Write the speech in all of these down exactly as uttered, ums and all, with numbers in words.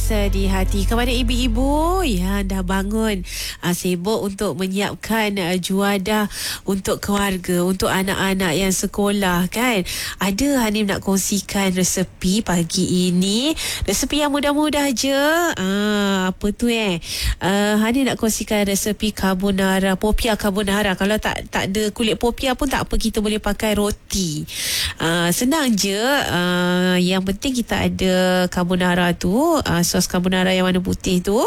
Sentiasa di hati. Kepada ibu-ibu yang dah bangun uh, sibuk untuk menyiapkan uh, juadah untuk keluarga, untuk anak-anak yang sekolah kan. Ada Hanim nak kongsikan resepi pagi ini. Resepi yang mudah-mudah je. Uh, apa tu eh? Uh, Hanim nak kongsikan resepi carbonara, popia carbonara. Kalau tak tak ada kulit popia pun tak apa, kita boleh pakai roti. Uh, senang je. Uh, yang penting kita ada carbonara tu, uh, sos carbonara yang warna putih tu.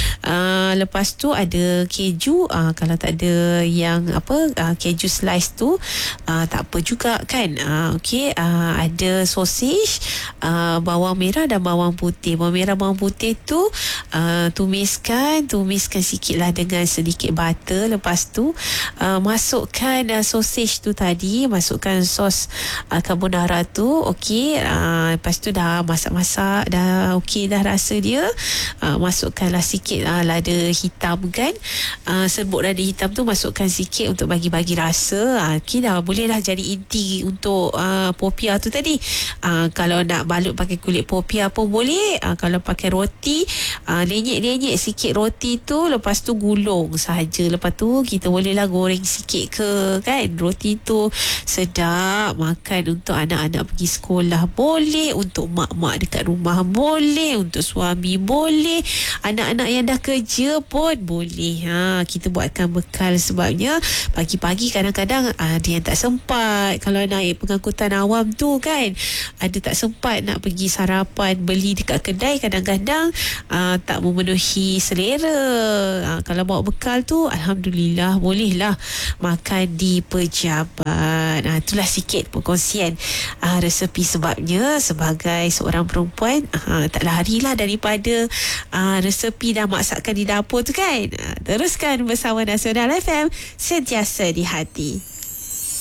Uh, lepas tu ada keju. Uh, kalau tak ada yang apa uh, keju slice tu, uh, tak apa juga kan. Uh, Okey, uh, ada sausage, uh, bawang merah dan bawang putih. Bawang merah, bawang putih tu uh, tumiskan, tumiskan sikit lah dengan sedikit butter. Lepas tu uh, masukkan uh, sausage tu tadi, masukkan sos uh, carbonara tu. Okey, uh, lepas tu dah masak-masak, dah okey dah rasa dia, uh, masukkanlah sikit uh, lada hitam kan, uh, serbuk lada hitam tu masukkan sikit untuk bagi-bagi rasa. uh, okey dah, boleh dah jadi inti untuk uh, popia tu tadi. uh, kalau nak balut pakai kulit popia pun boleh. uh, kalau pakai roti, uh, lenyek-lenyek sikit roti tu, lepas tu gulung sahaja. Lepas tu kita bolehlah goreng sikit ke kan. Roti tu sedap makan untuk anak-anak pergi sekolah, boleh untuk mak-mak dekat rumah, boleh untuk suami, boleh anak-anak yang dah kerja pun boleh. Ha, kita buatkan bekal, sebabnya pagi-pagi kadang-kadang ada yang tak sempat kalau naik pengangkutan awam tu kan, ada tak sempat nak pergi sarapan, beli dekat kedai, kadang-kadang aa, tak memenuhi selera. Ha, kalau bawa bekal tu alhamdulillah bolehlah makan di pejabat. Ha, itulah sikit perkongsian aa, resepi, sebabnya sebagai seorang perempuan aa, tak larilah daripada aa, resepi dan masakan di dapur tu kan. Aa, teruskan bersama Nasional F M, sentiasa di hati.